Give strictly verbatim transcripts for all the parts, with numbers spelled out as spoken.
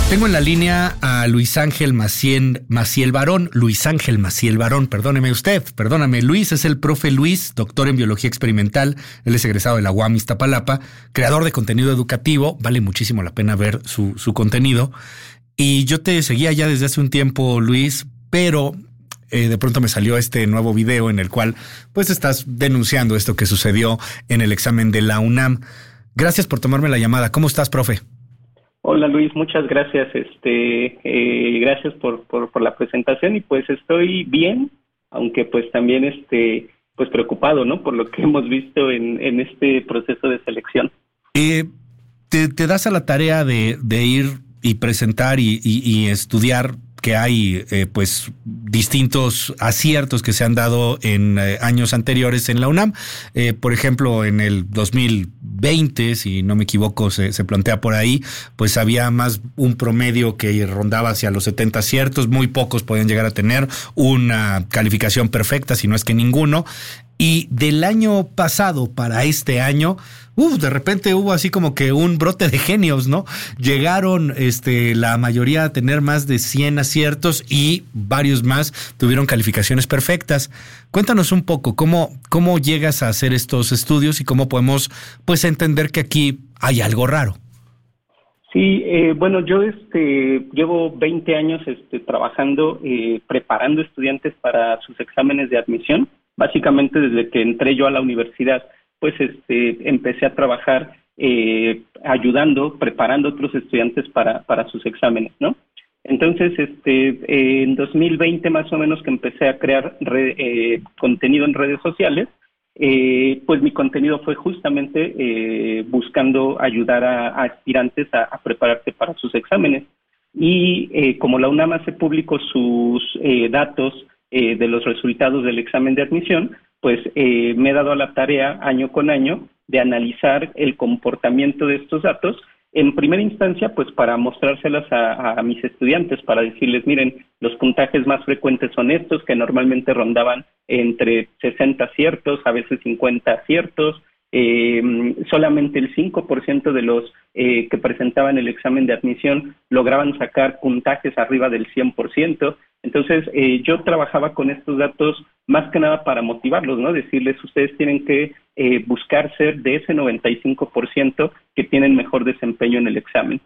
Tengo en la línea a Luis Ángel Maciel, Maciel Barón, Luis Ángel Maciel Barón, perdóneme usted, perdóname, Luis es el profe Luis, doctor en biología experimental, él es egresado de la U A M Iztapalapa, creador de contenido educativo, vale muchísimo la pena ver su, su contenido, y yo te seguía ya desde hace un tiempo, Luis, pero eh, de pronto me salió este nuevo video en el cual pues estás denunciando esto que sucedió en el examen de la UNAM. Gracias por tomarme la llamada, ¿cómo estás, profe? Hola Luis, muchas gracias, este, eh, gracias por, por, por la presentación y pues estoy bien, aunque pues también este, pues preocupado, ¿no? Por lo que hemos visto en, en este proceso de selección. Eh, te, te das a la tarea de, de ir y presentar y, y, y estudiar que hay eh, pues distintos aciertos que se han dado en eh, años anteriores en la UNAM. Eh, por ejemplo, en el dos mil veinte, si no me equivoco, se, se plantea por ahí, pues había más un promedio que rondaba hacia los setenta aciertos, muy pocos podían llegar a tener una calificación perfecta, si no es que ninguno. Y del año pasado para este año, uh, de repente hubo así como que un brote de genios, ¿no? Llegaron este, la mayoría a tener más de cien aciertos y varios más tuvieron calificaciones perfectas. Cuéntanos un poco cómo, cómo llegas a hacer estos estudios y cómo podemos pues entender que aquí hay algo raro. Sí, eh, bueno, yo este llevo veinte años este, trabajando, eh, preparando estudiantes para sus exámenes de admisión. Básicamente desde que entré yo a la universidad, pues este empecé a trabajar eh, ayudando, preparando a otros estudiantes para, para sus exámenes, ¿no? Entonces, este eh, en dos mil veinte más o menos que empecé a crear red, eh, contenido en redes sociales, eh, pues mi contenido fue justamente eh, buscando ayudar a, a aspirantes a, a prepararse para sus exámenes. Y eh, como la UNAM hace público sus eh, datos Eh, de los resultados del examen de admisión, pues eh, me he dado a la tarea año con año de analizar el comportamiento de estos datos, en primera instancia pues para mostrárselas a, a mis estudiantes, para decirles, miren, los puntajes más frecuentes son estos, que normalmente rondaban entre sesenta aciertos, a veces cincuenta aciertos, eh, solamente el cinco por ciento de los eh, que presentaban el examen de admisión lograban sacar puntajes arriba del cien por ciento. Entonces, eh, yo trabajaba con estos datos más que nada para motivarlos, ¿no? Decirles, ustedes tienen que eh, buscar ser de ese noventa y cinco por ciento que tienen mejor desempeño en el examen.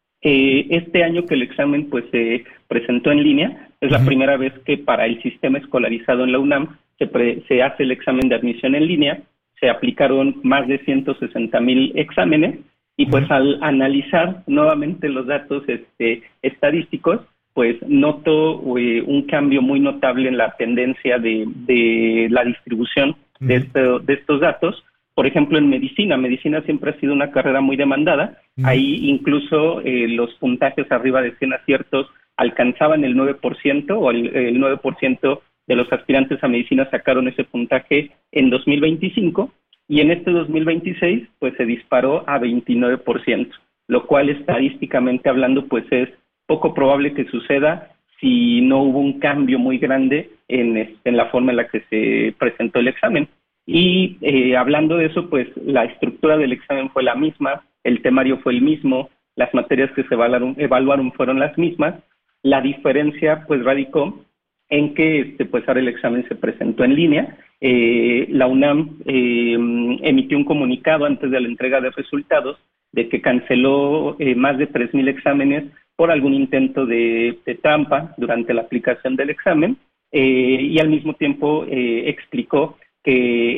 Eh, este año que el examen pues se presentó en línea, es la primera vez que para el sistema escolarizado en la UNAM se, pre- se hace el examen de admisión en línea. Se aplicaron más de ciento sesenta mil exámenes y pues al analizar nuevamente los datos este, estadísticos, pues noto eh, un cambio muy notable en la tendencia de, de la distribución de, este, de estos datos. Por ejemplo, en medicina, medicina siempre ha sido una carrera muy demandada. Uh-huh. Ahí incluso eh, los puntajes arriba de cien aciertos alcanzaban el nueve por ciento o el, el nueve por ciento de los aspirantes a medicina sacaron ese puntaje en dos mil veinticinco y en este dos mil veintiséis pues se disparó a veintinueve por ciento, lo cual estadísticamente hablando pues es poco probable que suceda si no hubo un cambio muy grande en, en la forma en la que se presentó el examen. Y eh, hablando de eso, pues la estructura del examen fue la misma, el temario fue el mismo, las materias que se evaluaron, evaluaron fueron las mismas. La diferencia pues radicó en que este, pues ahora el examen se presentó en línea. Eh, la UNAM eh, emitió un comunicado antes de la entrega de resultados de que canceló eh, más de tres mil exámenes por algún intento de, de trampa durante la aplicación del examen eh, y al mismo tiempo eh, explicó que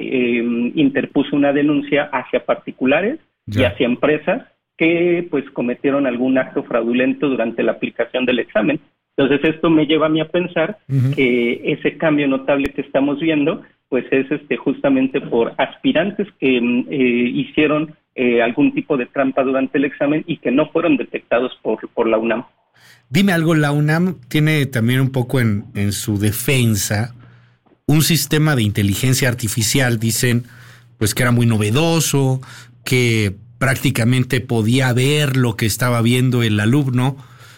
eh, interpuso una denuncia hacia particulares ya. y hacia empresas que pues cometieron algún acto fraudulento durante la aplicación del examen. Entonces esto me lleva a mí a pensar uh-huh. que ese cambio notable que estamos viendo pues es este justamente por aspirantes que eh, hicieron eh, algún tipo de trampa durante el examen y que no fueron detectados por, por la UNAM. Dime algo, la UNAM tiene también un poco en, en su defensa un sistema de inteligencia artificial, dicen, pues que era muy novedoso, que prácticamente podía ver lo que estaba viendo el alumno,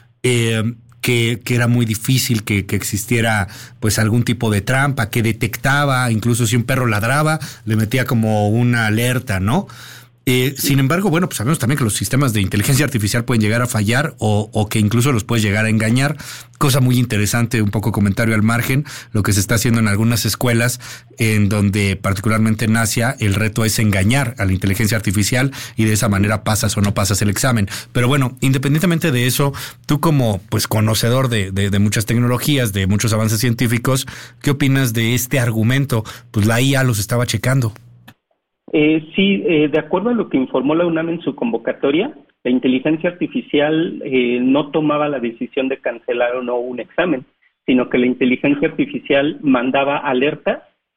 eh, que, que era muy difícil que, que existiera pues algún tipo de trampa, que detectaba, incluso si un perro ladraba, le metía como una alerta, ¿no? Eh, sin embargo, bueno, pues sabemos también que los sistemas de inteligencia artificial pueden llegar a fallar o, o que incluso los puedes llegar a engañar. Cosa muy interesante, un poco comentario al margen, lo que se está haciendo en algunas escuelas, en donde particularmente en Asia el reto es engañar a la inteligencia artificial y de esa manera pasas o no pasas el examen. Pero bueno, independientemente de eso, tú como pues conocedor de, de, de muchas tecnologías, de muchos avances científicos, ¿qué opinas de este argumento? Pues la I A los estaba checando. Eh, sí, eh, de acuerdo a lo que informó la UNAM en su convocatoria, la inteligencia artificial eh, no tomaba la decisión de cancelar o no un examen, sino que la inteligencia artificial mandaba alertas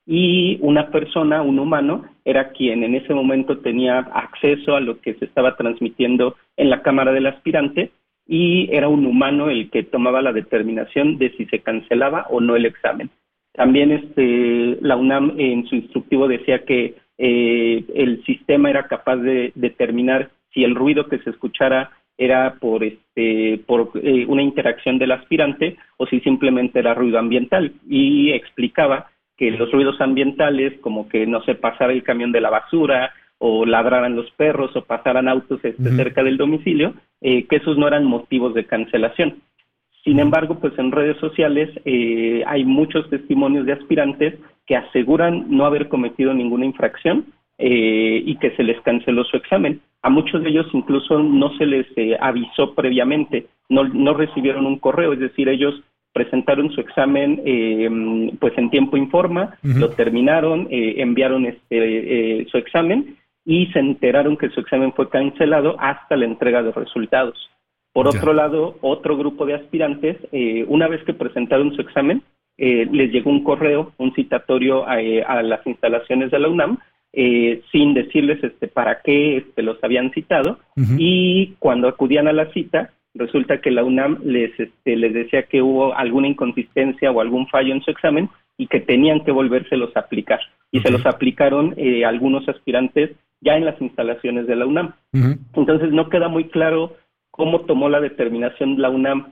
y una persona, un humano, era quien en ese momento tenía acceso a lo que se estaba transmitiendo en la cámara del aspirante y era un humano el que tomaba la determinación de si se cancelaba o no el examen. También este, la UNAM en su instructivo decía que eh, el sistema era capaz de determinar si el ruido que se escuchara era por este por eh, una interacción del aspirante o si simplemente era ruido ambiental, y explicaba que los ruidos ambientales, como que no sé, pasara el camión de la basura o ladraran los perros o pasaran autos este, uh-huh. cerca del domicilio, eh, que esos no eran motivos de cancelación. Sin embargo, pues en redes sociales eh, hay muchos testimonios de aspirantes que aseguran no haber cometido ninguna infracción eh, y que se les canceló su examen. A muchos de ellos incluso no se les eh, avisó previamente, no, no recibieron un correo, es decir, ellos presentaron su examen eh, pues en tiempo y forma, uh-huh. lo terminaron, eh, enviaron este eh, su examen y se enteraron que su examen fue cancelado hasta la entrega de resultados. Por otro yeah. lado, otro grupo de aspirantes, eh, una vez que presentaron su examen, eh, les llegó un correo, un citatorio a, eh, a las instalaciones de la UNAM, eh, sin decirles este, para qué este, los habían citado, uh-huh. y cuando acudían a la cita, resulta que la UNAM les, este, les decía que hubo alguna inconsistencia o algún fallo en su examen y que tenían que volvérselos a aplicar. Y okay. se los aplicaron eh, algunos aspirantes ya en las instalaciones de la UNAM. Uh-huh. Entonces no queda muy claro cómo tomó la determinación la UNAM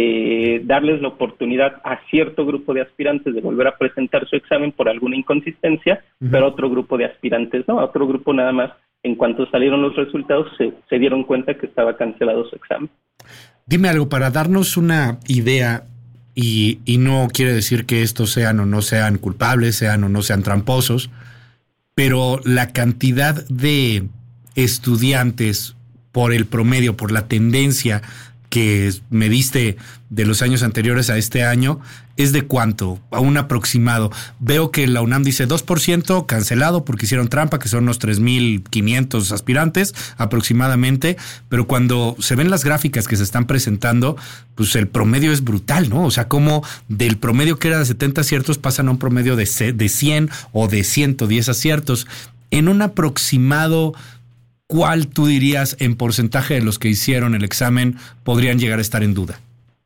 de darles la oportunidad a cierto grupo de aspirantes de volver a presentar su examen por alguna inconsistencia, uh-huh. pero otro grupo de aspirantes no, otro grupo nada más, en cuanto salieron los resultados, se, se dieron cuenta que estaba cancelado su examen. Dime algo, para darnos una idea, y, y no quiere decir que estos sean o no sean culpables, sean o no sean tramposos, pero la cantidad de estudiantes por el promedio, por la tendencia que me diste de los años anteriores a este año, ¿es de cuánto? A un aproximado. Veo que la UNAM dice dos por ciento cancelado porque hicieron trampa, que son unos tres mil quinientos aspirantes aproximadamente, pero cuando se ven las gráficas que se están presentando, pues el promedio es brutal, ¿no? O sea, como del promedio que era de setenta aciertos pasan a un promedio de cien o de ciento diez aciertos. En un aproximado, ¿cuál tú dirías en porcentaje de los que hicieron el examen podrían llegar a estar en duda?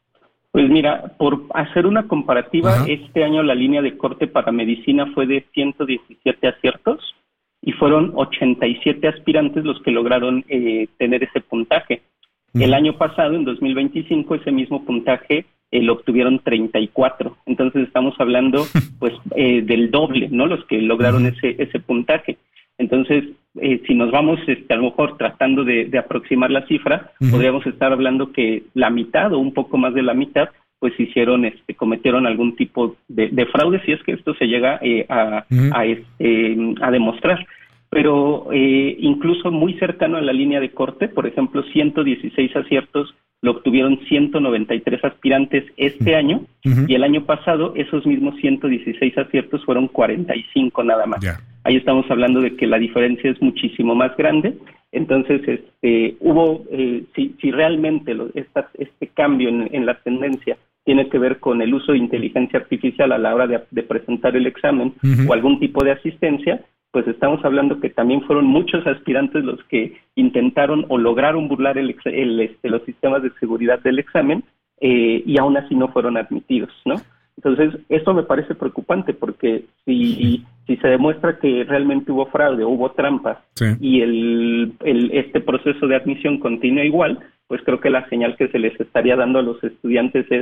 Pues mira, por hacer una comparativa, Ajá. este año la línea de corte para medicina fue de ciento diecisiete aciertos y fueron ochenta y siete aspirantes los que lograron eh, tener ese puntaje. Uh-huh. El año pasado, en dos mil veinticinco, ese mismo puntaje eh, lo obtuvieron treinta y cuatro. Entonces estamos hablando pues eh, del doble, ¿no? Los que lograron uh-huh. ese ese puntaje. Entonces, eh, si nos vamos este, a lo mejor tratando de, de aproximar la cifra, uh-huh. podríamos estar hablando que la mitad o un poco más de la mitad, pues hicieron, este, cometieron algún tipo de, de fraude, si es que esto se llega eh, a, uh-huh. a, este, a demostrar. Pero eh, incluso muy cercano a la línea de corte, por ejemplo, ciento dieciséis aciertos lo obtuvieron ciento noventa y tres aspirantes este uh-huh. año, uh-huh. y el año pasado esos mismos ciento dieciséis aciertos fueron cuarenta y cinco nada más. Yeah. Ahí estamos hablando de que la diferencia es muchísimo más grande. Entonces, este, hubo, eh, si, si realmente lo, esta, este cambio en, en la tendencia tiene que ver con el uso de inteligencia artificial a la hora de, de presentar el examen uh-huh. o algún tipo de asistencia, pues estamos hablando que también fueron muchos aspirantes los que intentaron o lograron burlar el, el, este, los sistemas de seguridad del examen eh, y aún así no fueron admitidos, ¿no? Entonces, esto me parece preocupante porque si, si se demuestra que realmente hubo fraude, hubo trampas sí. y el, el este proceso de admisión continúa igual, pues creo que la señal que se les estaría dando a los estudiantes es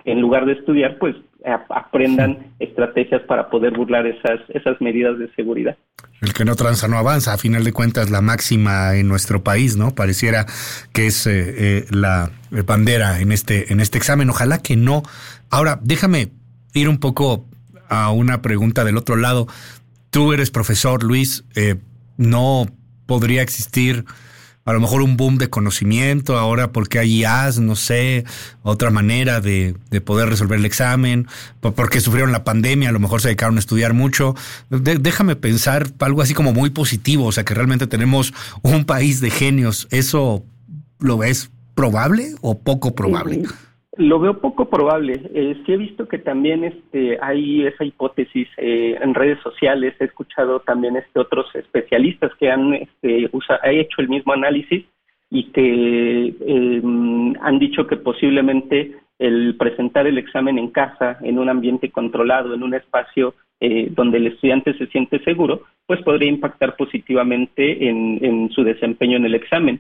que en lugar de estudiar, pues a, aprendan estrategias para poder burlar esas, esas medidas de seguridad. El que no tranza no avanza, a final de cuentas la máxima en nuestro país, ¿no? Pareciera que es eh, eh, la bandera en este, en este examen, ojalá que no. Ahora, déjame ir un poco a una pregunta del otro lado. Tú eres profesor, Luis, eh, ¿no podría existir a lo mejor un boom de conocimiento ahora porque hay I As, no sé, otra manera de, de poder resolver el examen, porque sufrieron la pandemia, a lo mejor se dedicaron a estudiar mucho? De, déjame pensar algo así como muy positivo, o sea, que realmente tenemos un país de genios. ¿Eso lo ves probable o poco probable? Sí, lo veo poco probable. Eh, sí he visto que también este, hay esa hipótesis eh, en redes sociales. He escuchado también este, otros especialistas que han este, usa, han hecho el mismo análisis y que eh, han dicho que posiblemente el presentar el examen en casa, en un ambiente controlado, en un espacio eh, donde el estudiante se siente seguro, pues podría impactar positivamente en, en su desempeño en el examen.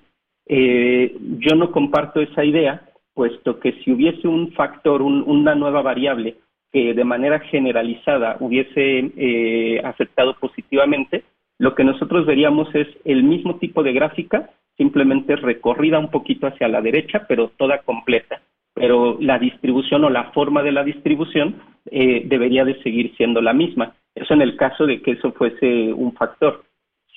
Eh, yo no comparto esa idea, puesto que si hubiese un factor, un, una nueva variable que de manera generalizada hubiese eh, afectado positivamente, lo que nosotros veríamos es el mismo tipo de gráfica, simplemente recorrida un poquito hacia la derecha, pero toda completa. Pero la distribución o la forma de la distribución eh, debería de seguir siendo la misma. Eso en el caso de que eso fuese un factor.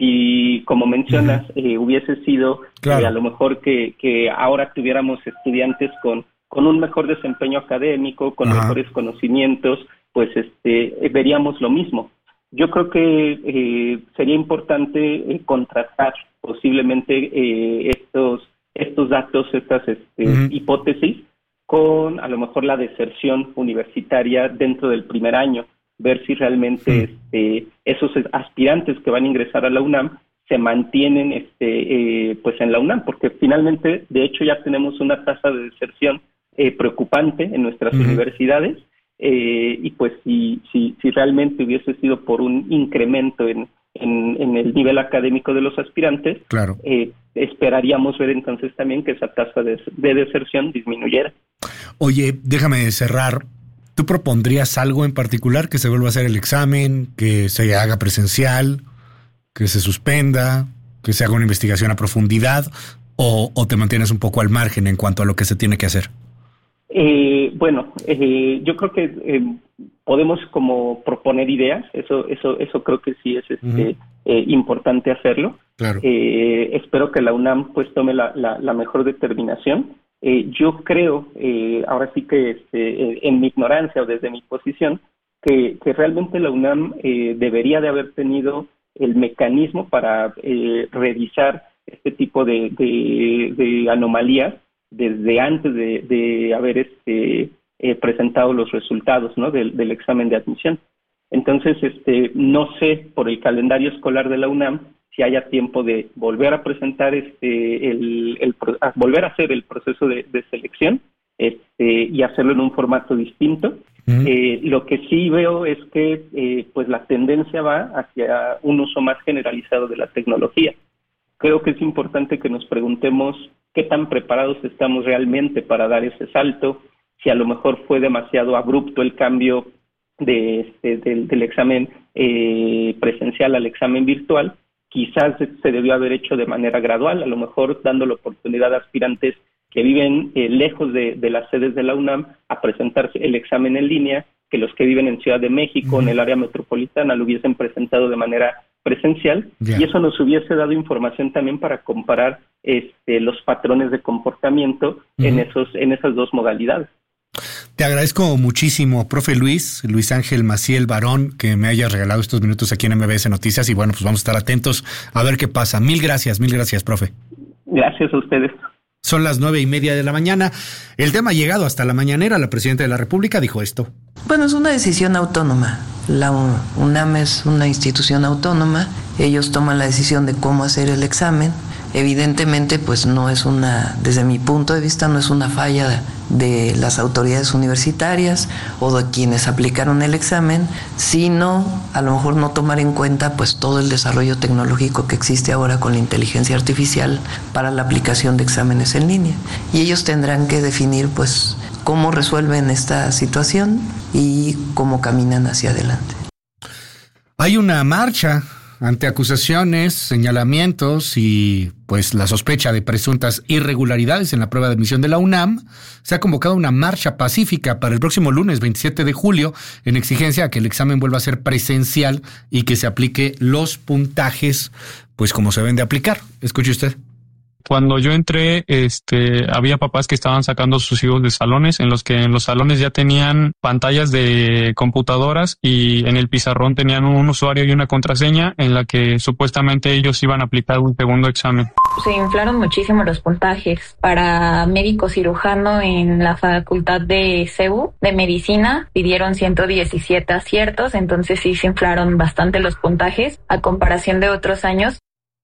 Si, como mencionas, uh-huh. eh, hubiese sido claro. eh, a lo mejor que, que ahora tuviéramos estudiantes con, con un mejor desempeño académico, con uh-huh. mejores conocimientos, pues este eh, veríamos lo mismo. Yo creo que eh, sería importante eh, contrastar posiblemente eh, estos estos datos, estas este, uh-huh. hipótesis, con a lo mejor la deserción universitaria dentro del primer año, ver si realmente uh-huh. este, esos aspirantes que van a ingresar a la UNAM se mantienen este, eh, pues en la UNAM, porque finalmente, de hecho, ya tenemos una tasa de deserción eh, preocupante en nuestras uh-huh. universidades, eh, y pues si, si, si realmente hubiese sido por un incremento en, en, en el nivel académico de los aspirantes, claro. eh, esperaríamos ver entonces también que esa tasa de, de deserción disminuyera. Oye, déjame cerrar. ¿Tú propondrías algo en particular, que se vuelva a hacer el examen, que se haga presencial, que se suspenda, que se haga una investigación a profundidad, o, o te mantienes un poco al margen en cuanto a lo que se tiene que hacer? Eh, bueno, eh, yo creo que eh, podemos como proponer ideas, eso eso eso creo que sí es este, uh-huh. eh, importante hacerlo. Claro. Eh, espero que la UNAM pues tome la, la, la mejor determinación. Eh, yo creo, eh, ahora sí que este, en mi ignorancia o desde mi posición, que, que realmente la UNAM eh, debería de haber tenido el mecanismo para eh, revisar este tipo de, de, de anomalías desde antes de, de haber este, eh, presentado los resultados, ¿no?, del, del examen de admisión. Entonces, este, no sé por el calendario escolar de la UNAM si haya tiempo de volver a presentar este el, el a volver a hacer el proceso de, de selección este y hacerlo en un formato distinto. Uh-huh. Eh, lo que sí veo es que eh, pues la tendencia va hacia un uso más generalizado de la tecnología. Creo que es importante que nos preguntemos qué tan preparados estamos realmente para dar ese salto, si a lo mejor fue demasiado abrupto el cambio de este del, del examen eh, presencial al examen virtual. Quizás se debió haber hecho de manera gradual, a lo mejor dando la oportunidad a aspirantes que viven eh, lejos de, de las sedes de la UNAM a presentarse el examen en línea, que los que viven en Ciudad de México, uh-huh. en el área metropolitana, lo hubiesen presentado de manera presencial, yeah. y eso nos hubiese dado información también para comparar este, los patrones de comportamiento uh-huh. en esos en esas dos modalidades. Te agradezco muchísimo, profe Luis, Luis Ángel Maciel Barón, que me hayas regalado estos minutos aquí en M B S Noticias, y bueno, pues vamos a estar atentos a ver qué pasa. Mil gracias, mil gracias, profe. Gracias a ustedes. Son las nueve y media de la mañana. El tema ha llegado hasta la mañanera. La presidenta de la República dijo esto. Bueno, es una decisión autónoma. La UNAM es una institución autónoma. Ellos toman la decisión de cómo hacer el examen. Evidentemente, pues no es una, desde mi punto de vista, no es una falla de las autoridades universitarias o de quienes aplicaron el examen, sino a lo mejor no tomar en cuenta pues todo el desarrollo tecnológico que existe ahora con la inteligencia artificial para la aplicación de exámenes en línea. Y ellos tendrán que definir pues cómo resuelven esta situación y cómo caminan hacia adelante. Hay una marcha ante acusaciones, señalamientos y pues la sospecha de presuntas irregularidades en la prueba de admisión de la UNAM. Se ha convocado una marcha pacífica para el próximo lunes veintisiete de julio en exigencia a que el examen vuelva a ser presencial y que se aplique los puntajes pues como se deben de aplicar. Escuche usted. Cuando yo entré, este, había papás que estaban sacando a sus hijos de salones, en los que en los salones ya tenían pantallas de computadoras y en el pizarrón tenían un usuario y una contraseña en la que supuestamente ellos iban a aplicar un segundo examen. Se inflaron muchísimo los puntajes. Para médico cirujano en la facultad de C E U, de medicina, pidieron ciento diecisiete aciertos, entonces sí se inflaron bastante los puntajes a comparación de otros años.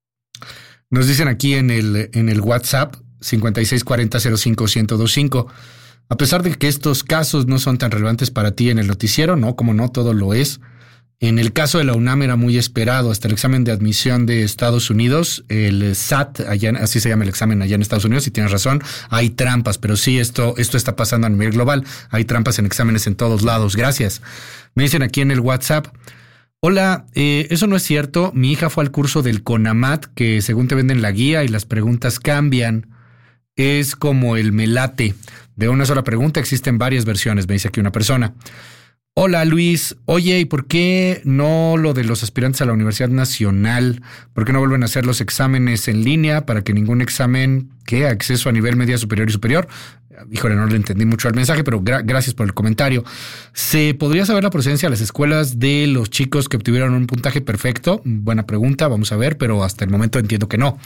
Nos dicen aquí en el, en el WhatsApp cincuenta y seis cuarenta cero cinco ciento veinticinco. A pesar de que estos casos no son tan relevantes para ti en el noticiero, no, como no, todo lo es. En el caso de la UNAM era muy esperado. Hasta el examen de admisión de Estados Unidos, el S A T, allá, así se llama el examen allá en Estados Unidos, y tienes razón, hay trampas, pero sí, esto, esto está pasando a nivel global. Hay trampas en exámenes en todos lados. Gracias. Me dicen aquí en el WhatsApp: hola, eh, eso no es cierto. Mi hija fue al curso del CONAMAT, que según te venden la guía y las preguntas cambian. Es como el melate. De una sola pregunta existen varias versiones, me dice aquí una persona. Hola Luis, oye, ¿y por qué no lo de los aspirantes a la Universidad Nacional? ¿Por qué no vuelven a hacer los exámenes en línea para que ningún examen, ¿qué? Acceso a nivel media superior y superior? Híjole, no le entendí mucho al mensaje, pero gra- gracias por el comentario. ¿Se podría saber la procedencia de las escuelas de los chicos que obtuvieron un puntaje perfecto? Buena pregunta, vamos a ver, pero hasta el momento entiendo que no.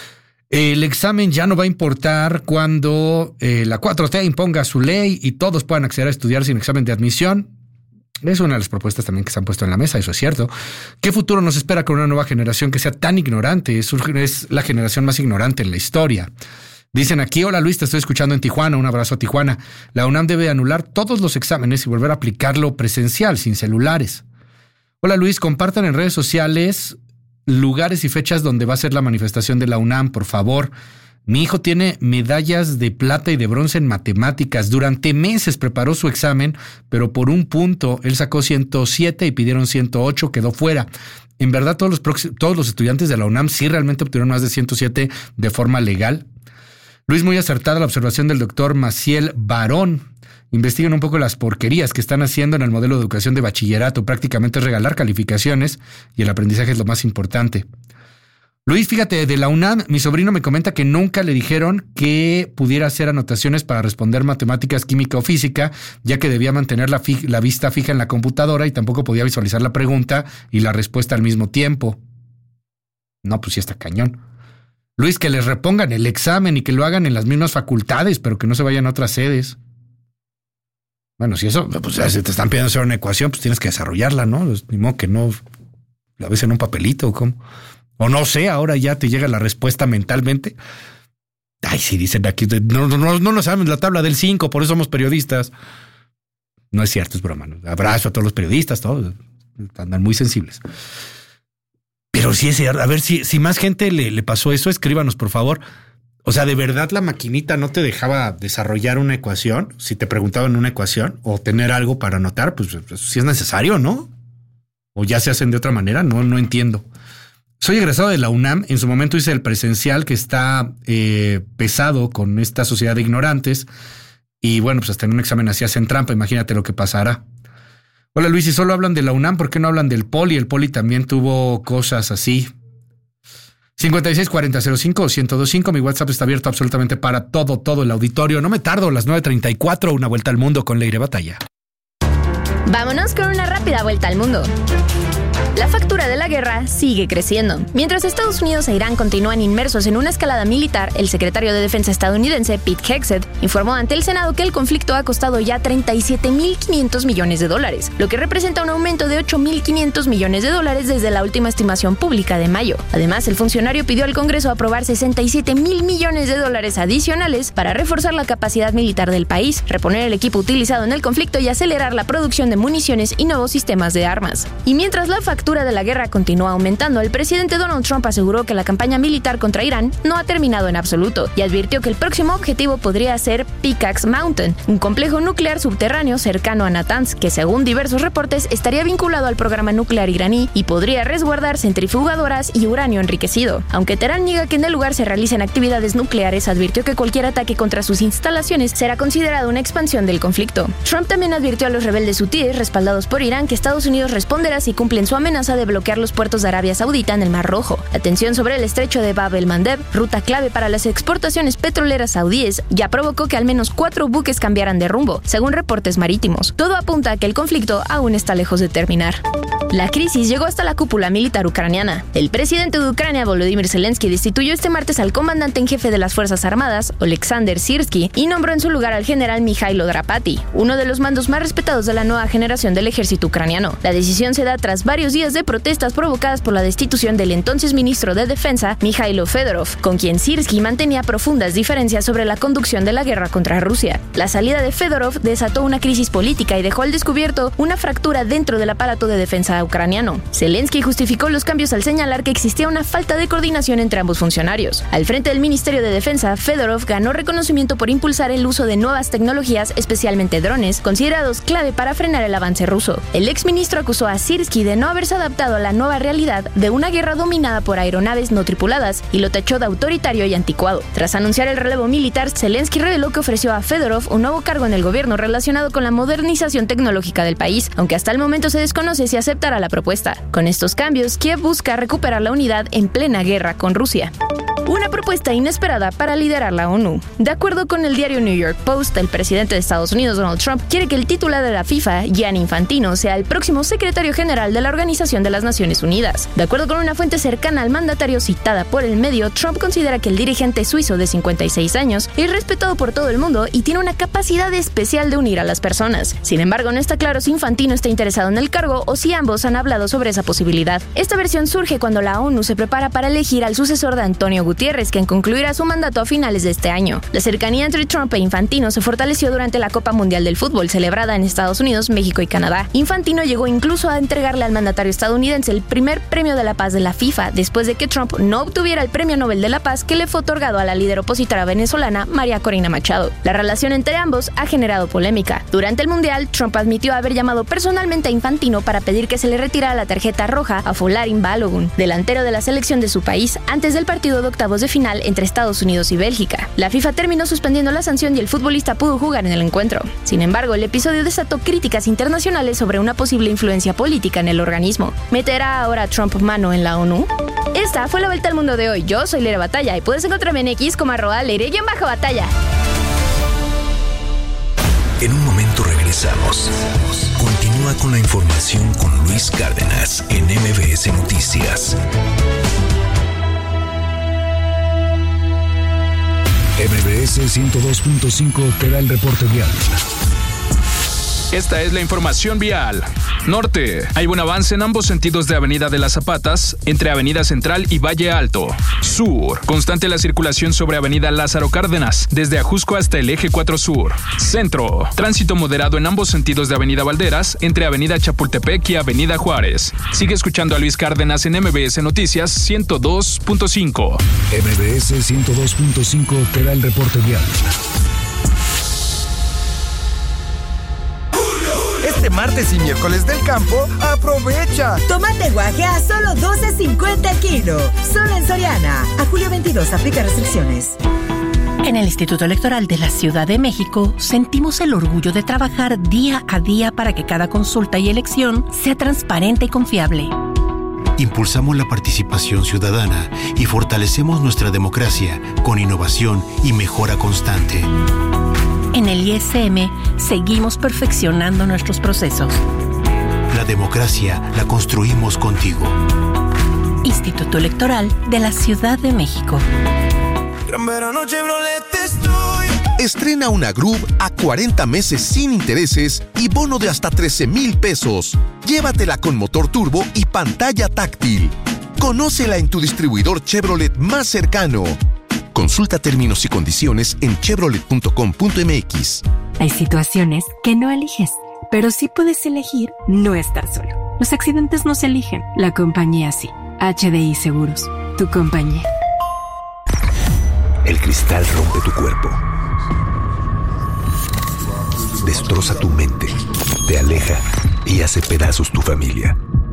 El examen ya no va a importar cuando eh, la cuatro T imponga su ley y todos puedan acceder a estudiar sin examen de admisión. Es una de las propuestas también que se han puesto en la mesa, eso es cierto. ¿Qué futuro nos espera con una nueva generación que sea tan ignorante? Es, es la generación más ignorante en la historia. Dicen aquí: hola Luis, te estoy escuchando en Tijuana, un abrazo a Tijuana. La UNAM debe anular todos los exámenes y volver a aplicarlo presencial, sin celulares. Hola Luis, compartan en redes sociales lugares y fechas donde va a ser la manifestación de la UNAM, por favor. Mi hijo tiene medallas de plata y de bronce en matemáticas. Durante meses preparó su examen, pero por un punto él sacó ciento siete y pidieron ciento ocho, quedó fuera. En verdad, todos los, prox- todos los estudiantes de la UNAM sí realmente obtuvieron más de ciento siete de forma legal. Luis, muy acertada la observación del doctor Maciel Barón. Investiguen un poco las porquerías que están haciendo en el modelo de educación de bachillerato. Prácticamente es regalar calificaciones y el aprendizaje es lo más importante. Luis, fíjate, de la UNAM, mi sobrino me comenta que nunca le dijeron que pudiera hacer anotaciones para responder matemáticas, química o física, ya que debía mantener la, fi- la vista fija en la computadora y tampoco podía visualizar la pregunta y la respuesta al mismo tiempo. No, pues sí está cañón. Luis, que les repongan el examen y que lo hagan en las mismas facultades, pero que no se vayan a otras sedes. Bueno, si eso, pues si te están pidiendo hacer una ecuación, pues tienes que desarrollarla, ¿no? Ni modo que no la ves en un papelito o cómo. O no sé, ahora ya te llega la respuesta mentalmente. Ay, sí, dicen aquí, no, no, no, no nos sabemos la tabla del cinco, por eso somos periodistas. No es cierto, es broma. ¿No? Abrazo a todos los periodistas, todos andan muy sensibles. Pero sí es cierto. A ver, si, si más gente le, le pasó eso, escríbanos, por favor. O sea, ¿de verdad la maquinita no te dejaba desarrollar una ecuación? Si te preguntaban una ecuación o tener algo para anotar, pues si es necesario, ¿no? O ya se hacen de otra manera, no, no entiendo. Soy egresado de la UNAM. En su momento hice el presencial que está eh, pesado con esta sociedad de ignorantes. Y bueno, pues hasta en un examen así hacen trampa. Imagínate lo que pasará. Hola Luis, si solo hablan de la UNAM, ¿por qué no hablan del Poli? El Poli también tuvo cosas así. cincuenta y seis cuarenta cero cinco ciento veinticinco. Mi WhatsApp está abierto absolutamente para todo, todo el auditorio. No me tardo, las nueve treinta y cuatro, una vuelta al mundo con Leire Batalla. Vámonos con una rápida vuelta al mundo. La factura de la guerra sigue creciendo. Mientras Estados Unidos e Irán continúan inmersos en una escalada militar, el secretario de Defensa estadounidense, Pete Hegseth, informó ante el Senado que el conflicto ha costado ya treinta y siete mil quinientos millones de dólares, lo que representa un aumento de ocho mil quinientos millones de dólares desde la última estimación pública de mayo. Además, el funcionario pidió al Congreso aprobar sesenta y siete mil millones de dólares adicionales para reforzar la capacidad militar del país, reponer el equipo utilizado en el conflicto y acelerar la producción de municiones y nuevos sistemas de armas. Y mientras la factura factura de la guerra continúa aumentando, el presidente Donald Trump aseguró que la campaña militar contra Irán no ha terminado en absoluto y advirtió que el próximo objetivo podría ser Pickaxe Mountain, un complejo nuclear subterráneo cercano a Natanz, que según diversos reportes estaría vinculado al programa nuclear iraní y podría resguardar centrifugadoras y uranio enriquecido. Aunque Teherán niega que en el lugar se realicen actividades nucleares, advirtió que cualquier ataque contra sus instalaciones será considerado una expansión del conflicto. Trump también advirtió a los rebeldes hutíes respaldados por Irán que Estados Unidos responderá si cumplen su amenaza de bloquear los puertos de Arabia Saudita en el Mar Rojo. La tensión sobre el estrecho de Bab el-Mandeb, ruta clave para las exportaciones petroleras saudíes, ya provocó que al menos cuatro buques cambiaran de rumbo, según reportes marítimos. Todo apunta a que el conflicto aún está lejos de terminar. La crisis llegó hasta la cúpula militar ucraniana. El presidente de Ucrania, Volodymyr Zelensky, destituyó este martes al comandante en jefe de las Fuerzas Armadas, Oleksandr Syrskyi, y nombró en su lugar al general Mikhailo Drapati, uno de los mandos más respetados de la nueva generación del ejército ucraniano. La decisión se da tras varios días de protestas provocadas por la destitución del entonces ministro de Defensa, Mikhailo Fedorov, con quien Syrskyi mantenía profundas diferencias sobre la conducción de la guerra contra Rusia. La salida de Fedorov desató una crisis política y dejó al descubierto una fractura dentro del aparato de defensa ucraniano. Zelensky justificó los cambios al señalar que existía una falta de coordinación entre ambos funcionarios. Al frente del Ministerio de Defensa, Fedorov ganó reconocimiento por impulsar el uso de nuevas tecnologías, especialmente drones, considerados clave para frenar el avance ruso. El exministro acusó a Syrskyi de no haberse adaptado a la nueva realidad de una guerra dominada por aeronaves no tripuladas y lo tachó de autoritario y anticuado. Tras anunciar el relevo militar, Zelensky reveló que ofreció a Fedorov un nuevo cargo en el gobierno relacionado con la modernización tecnológica del país, aunque hasta el momento se desconoce si aceptará la propuesta. Con estos cambios, Kiev busca recuperar la unidad en plena guerra con Rusia. Una propuesta inesperada para liderar la ONU. De acuerdo con el diario New York Post, el presidente de Estados Unidos, Donald Trump, quiere que el titular de la FIFA, Gianni Infantino, sea el próximo secretario general de la Organización de las Naciones Unidas. De acuerdo con una fuente cercana al mandatario citada por el medio, Trump considera que el dirigente suizo de cincuenta y seis años es respetado por todo el mundo y tiene una capacidad especial de unir a las personas. Sin embargo, no está claro si Infantino está interesado en el cargo o si ambos han hablado sobre esa posibilidad. Esta versión surge cuando la ONU se prepara para elegir al sucesor de Antonio Gutiérrez, quien concluirá su mandato a finales de este año. La cercanía entre Trump e Infantino se fortaleció durante la Copa Mundial del Fútbol, celebrada en Estados Unidos, México y Canadá. Infantino llegó incluso a entregarle al mandatario estadounidense el primer premio de la paz de la FIFA, después de que Trump no obtuviera el premio Nobel de la Paz que le fue otorgado a la líder opositora venezolana María Corina Machado. La relación entre ambos ha generado polémica. Durante el Mundial, Trump admitió haber llamado personalmente a Infantino para pedir que se le retirara la tarjeta roja a Folarin Balogun, delantero de la selección de su país, antes del partido de octavos de final entre Estados Unidos y Bélgica. La FIFA terminó suspendiendo la sanción y el futbolista pudo jugar en el encuentro. Sin embargo, el episodio desató críticas internacionales sobre una posible influencia política en el organismo. ¿Meterá ahora Trump mano en la ONU? Esta fue la Vuelta al Mundo de hoy. Yo soy Leire Batalla y puedes encontrarme en X como arroba Leire-Batalla. En un momento regresamos. Continúa con la información con Luis Cárdenas en M B S Noticias. M B S ciento dos punto cinco te da el reporte vial. Esta es la información vial. Norte. Hay buen avance en ambos sentidos de Avenida de las Zapatas, entre Avenida Central y Valle Alto. Sur. Constante la circulación sobre Avenida Lázaro Cárdenas, desde Ajusco hasta el Eje cuatro Sur. Centro. Tránsito moderado en ambos sentidos de Avenida Valderas, entre Avenida Chapultepec y Avenida Juárez. Sigue escuchando a Luis Cárdenas en M B S Noticias ciento dos punto cinco. M B S ciento dos punto cinco te da el reporte vial. Este martes y miércoles del campo, aprovecha. Tomate guaje a solo doce cincuenta el kilo. Solo en Soriana. A julio veintidós, aplica restricciones. En el Instituto Electoral de la Ciudad de México, sentimos el orgullo de trabajar día a día para que cada consulta y elección sea transparente y confiable. Impulsamos la participación ciudadana y fortalecemos nuestra democracia con innovación y mejora constante. En el I S M seguimos perfeccionando nuestros procesos. La democracia la construimos contigo. Instituto Electoral de la Ciudad de México. Gran verano Chevrolet estoy. Estrena una Groove a cuarenta meses sin intereses y bono de hasta trece mil pesos. Llévatela con motor turbo y pantalla táctil. Conócela en tu distribuidor Chevrolet más cercano. Consulta términos y condiciones en chevrolet punto com punto m x. Hay situaciones que no eliges, pero sí puedes elegir no estar solo. Los accidentes no se eligen, la compañía sí. H D I Seguros, tu compañía. El cristal rompe tu cuerpo. Destroza tu mente, te aleja y hace pedazos tu familia.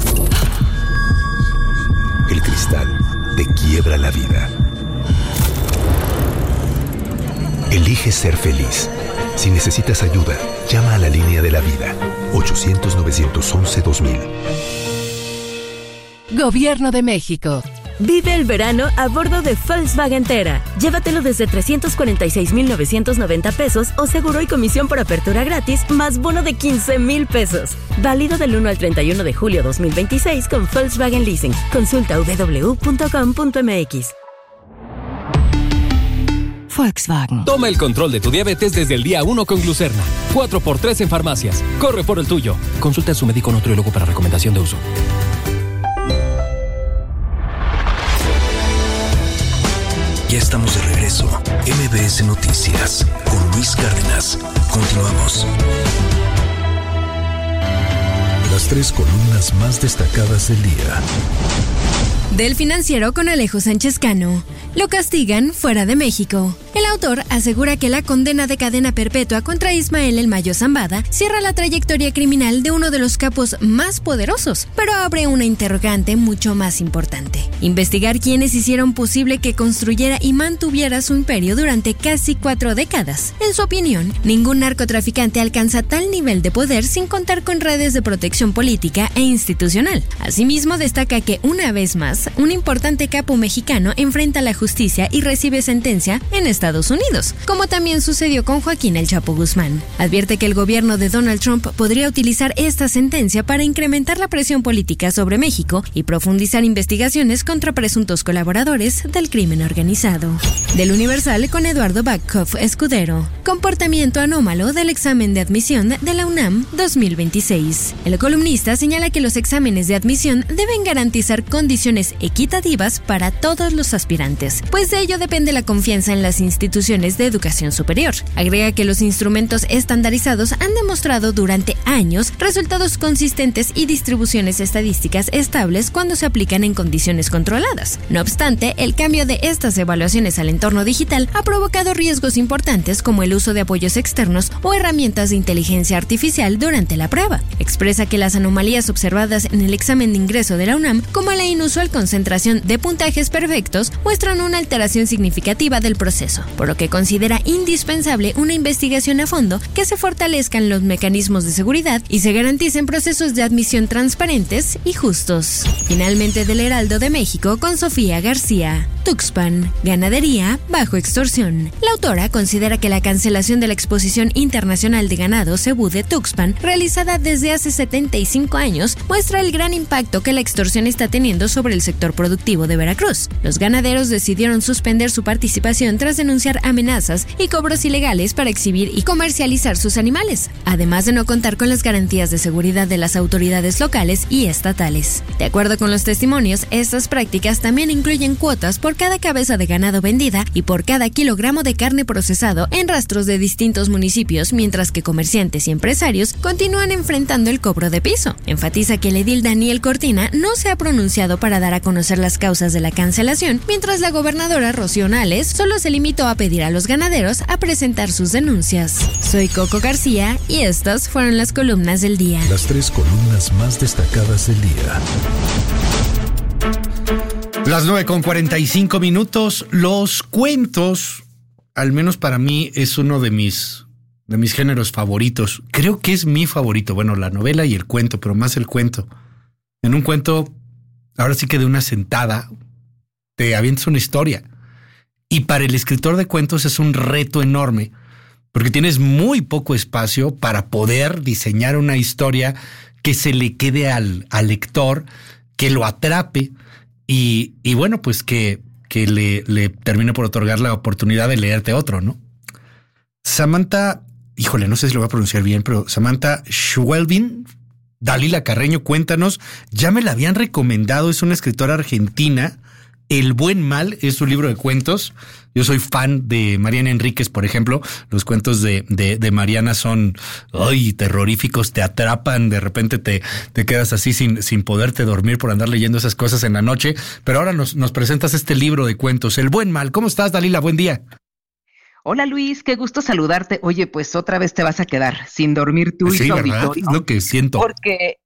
El cristal te quiebra la vida. Elige ser feliz. Si necesitas ayuda, llama a la línea de la vida. ochocientos, novecientos once, dos mil. Gobierno de México. Vive el verano a bordo de Volkswagen Tera. Llévatelo desde trescientos cuarenta y seis mil novecientos noventa pesos o seguro y comisión por apertura gratis más bono de quince mil pesos. Válido del uno al treinta y uno de julio dos mil veintiséis con Volkswagen Leasing. Consulta w w w punto com punto m x. Volkswagen. Toma el control de tu diabetes desde el día uno con Glucerna. cuatro por tres en farmacias. Corre por el tuyo. Consulta a su médico nutriólogo para recomendación de uso. Ya estamos de regreso. M B S Noticias con Luis Cárdenas. Continuamos. Las tres columnas más destacadas del día. Del Financiero con Alejo Sánchez Cano. Lo castigan fuera de México. El autor asegura que la condena de cadena perpetua contra Ismael El Mayo Zambada cierra la trayectoria criminal de uno de los capos más poderosos, pero abre una interrogante mucho más importante. Investigar quiénes hicieron posible que construyera y mantuviera su imperio durante casi cuatro décadas. En su opinión, ningún narcotraficante alcanza tal nivel de poder sin contar con redes de protección política e institucional. Asimismo, destaca que, una vez más, un importante capo mexicano enfrenta la justicia y recibe sentencia en Estados Unidos, como también sucedió con Joaquín El Chapo Guzmán. Advierte que el gobierno de Donald Trump podría utilizar esta sentencia para incrementar la presión política sobre México y profundizar investigaciones contra presuntos colaboradores del crimen organizado. Del Universal con Eduardo Backhoff Escudero. Comportamiento anómalo del examen de admisión de la UNAM dos mil veintiséis. El columnista señala que los exámenes de admisión deben garantizar condiciones equitativas para todos los aspirantes, pues de ello depende la confianza en las instituciones de educación superior. Agrega que los instrumentos estandarizados han demostrado durante años resultados consistentes y distribuciones estadísticas estables cuando se aplican en condiciones controladas. No obstante, el cambio de estas evaluaciones al entorno digital ha provocado riesgos importantes como el uso de apoyos externos o herramientas de inteligencia artificial durante la prueba. Expresa que las anomalías observadas en el examen de ingreso de la UNAM, como la inusual concentración de puntajes perfectos, muestran una alteración significativa del proceso, por lo que considera indispensable una investigación a fondo que se fortalezcan los mecanismos de seguridad y se garanticen procesos de admisión transparentes y justos. Finalmente, del Heraldo de México con Sofía García. Tuxpan, ganadería bajo extorsión. La autora considera que la cancelación de la Exposición Internacional de Ganado Cebú de Tuxpan, realizada desde hace setenta y cinco años, muestra el gran impacto que la extorsión está teniendo sobre el sector productivo de Veracruz. Los ganaderos decidieron suspender su participación tras denunciar amenazas y cobros ilegales para exhibir y comercializar sus animales, además de no contar con las garantías de seguridad de las autoridades locales y estatales. De acuerdo con los testimonios, estas prácticas también incluyen cuotas por cada cabeza de ganado vendida y por cada kilogramo de carne procesado en rastros de distintos municipios, mientras que comerciantes y empresarios continúan enfrentando el cobro de piso. Enfatiza que el edil Daniel Cortina no se ha pronunciado para dar a conocer las causas de la cancelación, mientras la gobernadora Rocío Nales solo se limitó a pedir a los ganaderos a presentar sus denuncias. Soy Coco García y estas fueron las columnas del día. Las tres columnas más destacadas del día. Las nueve con cuarenta y cinco minutos. Los cuentos, al menos para mí, es uno de mis, de mis géneros favoritos. Creo que es mi favorito. Bueno, la novela y el cuento, pero más el cuento. En un cuento, ahora sí que de una sentada, te avientas una historia. Y para el escritor de cuentos es un reto enorme, porque tienes muy poco espacio para poder diseñar una historia que se le quede al, al lector, que lo atrape y, y bueno, pues que, que le, le termine por otorgar la oportunidad de leerte otro, ¿no? Samantha, híjole, no sé si lo voy a pronunciar bien, pero Samantha Schweblin, Dalila Carreño, cuéntanos, ya me la habían recomendado, es una escritora argentina El Buen Mal es un libro de cuentos. Yo soy fan de Mariana Enríquez, por ejemplo. Los cuentos de, de, de Mariana son ay, terroríficos, te atrapan, de repente te, te quedas así sin, sin poderte dormir por andar leyendo esas cosas en la noche. Pero ahora nos, nos presentas este libro de cuentos, El Buen Mal. ¿Cómo estás, Dalila? Buen día. Hola Luis, qué gusto saludarte. Oye, pues otra vez te vas a quedar sin dormir tú y sí, tu ¿verdad? auditorio. Es lo que siento. Porque,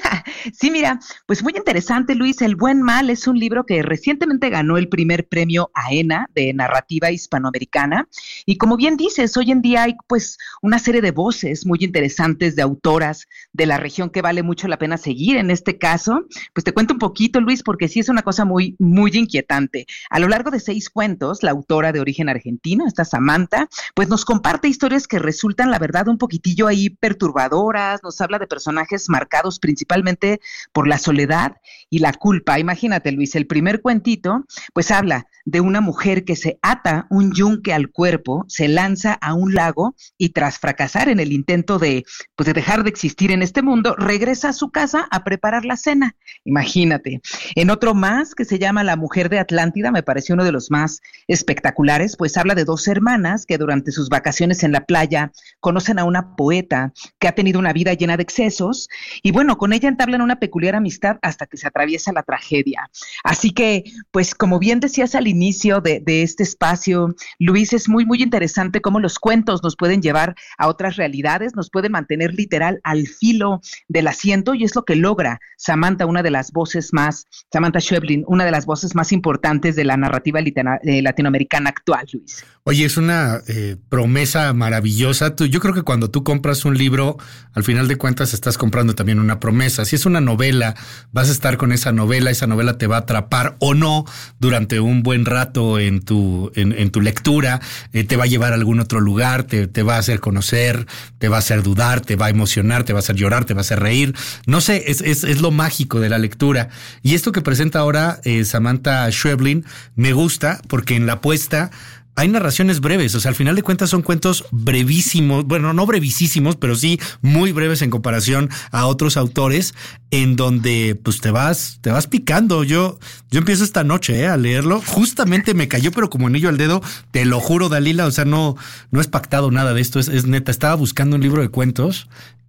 sí, mira, pues muy interesante, Luis. El Buen Mal es un libro que recientemente ganó el primer premio AENA de narrativa hispanoamericana. Y como bien dices, hoy en día hay pues una serie de voces muy interesantes de autoras de la región que vale mucho la pena seguir. En este caso, pues te cuento un poquito, Luis, porque sí es una cosa muy, muy inquietante. A lo largo de seis cuentos, la autora de origen argentino, esta Samantha, pues nos comparte historias que resultan, la verdad, un poquitillo ahí perturbadoras. Nos habla de personajes marcados principalmente por la soledad y la culpa. Imagínate, Luis, el primer cuentito, pues habla de una mujer que se ata un yunque al cuerpo, se lanza a un lago y tras fracasar en el intento de, pues de dejar de existir en este mundo, regresa a su casa a preparar la cena. Imagínate. En otro más, que se llama La Mujer de Atlántida, me pareció uno de los más espectaculares, pues habla de dos hermanas que durante sus vacaciones en la playa conocen a una poeta que ha tenido una vida llena de excesos y bueno, con ella entablan una peculiar amistad hasta que se atraviesa la tragedia. Así que, pues como bien decías al inicio de, de este espacio, Luis, es muy, muy interesante cómo los cuentos nos pueden llevar a otras realidades, nos pueden mantener literal al filo del asiento y es lo que logra Samantha, una de las voces más, Samantha Schweblin, una de las voces más importantes de la narrativa litera, eh, latinoamericana actual, Luis. Oye, es una Eh, promesa maravillosa. Tú, yo creo que cuando tú compras un libro, al final de cuentas estás comprando también una promesa. Si es una novela, vas a estar con esa novela, esa novela te va a atrapar o no durante un buen rato en tu, en, en tu lectura, eh, te va a llevar a algún otro lugar, te, te va a hacer conocer, te va a hacer dudar, te va a emocionar, te va a hacer llorar, te va a hacer reír. No sé, es, es, es lo mágico de la lectura. Y esto que presenta ahora eh, Samantha Schweblin me gusta porque en la apuesta hay narraciones breves, o sea, al final de cuentas son cuentos brevísimos, bueno, no brevísimos, pero sí muy breves en comparación a otros autores, en donde pues te vas, te vas picando. Yo, yo empiezo esta noche eh, a leerlo, justamente me cayó, pero como anillo al dedo, te lo juro, Dalila, o sea, no, no es pactado nada de esto, es, es neta. Estaba buscando un libro de cuentos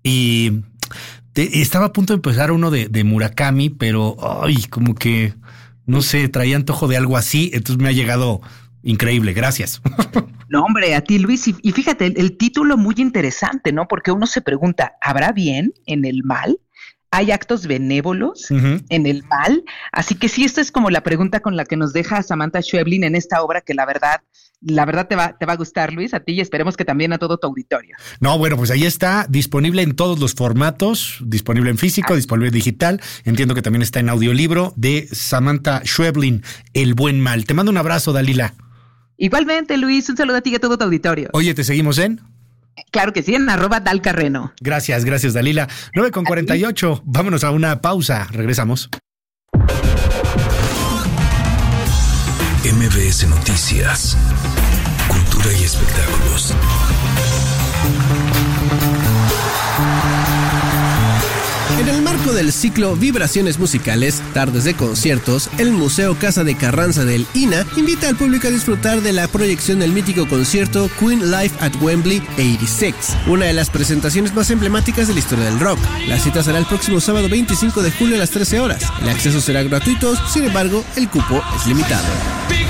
y te, estaba a punto de empezar uno de, de Murakami, pero ay, como que no sé, traía antojo de algo así, entonces me ha llegado. Increíble, gracias. No, hombre, a ti, Luis, y, y fíjate, el, el título muy interesante, ¿no? Porque uno se pregunta, ¿habrá bien en el mal? ¿Hay actos benévolos uh-huh. en el mal? Así que sí, esta es como la pregunta con la que nos deja Samantha Schweblin en esta obra que la verdad, la verdad te va, te va a gustar, Luis, a ti y esperemos que también a todo tu auditorio. No, bueno, pues ahí está, disponible en todos los formatos, disponible en físico, ah. disponible en digital, entiendo que también está en audiolibro de Samantha Schweblin, El Buen Mal. Te mando un abrazo, Dalila. Igualmente, Luis, un saludo a ti y a todo tu auditorio. Oye, ¿te seguimos en? Claro que sí, en arroba dalcarreno. Gracias, gracias, Dalila. nueve con cuarenta y ocho, vámonos a una pausa, regresamos. M B S Noticias, cultura y espectáculos. En el marco del ciclo Vibraciones Musicales, Tardes de Conciertos, el Museo Casa de Carranza del I N A invita al público a disfrutar de la proyección del mítico concierto Queen Live at Wembley ochenta y seis, una de las presentaciones más emblemáticas de la historia del rock. La cita será el próximo sábado veinticinco de julio a las trece horas. El acceso será gratuito, sin embargo, el cupo es limitado.